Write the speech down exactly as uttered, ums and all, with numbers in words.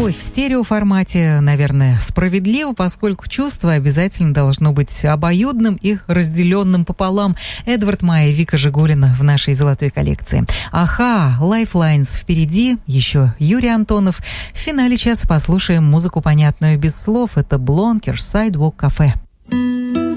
Любовь в стереоформате, наверное, справедливо, поскольку чувство обязательно должно быть обоюдным и разделенным пополам. Эдвард Май и Вика Жигулина в нашей золотой коллекции. Аха, Lifelines впереди, еще Юрий Антонов. В финале часа послушаем музыку, понятную без слов. Это Блонкер, Sidewalk Cafe.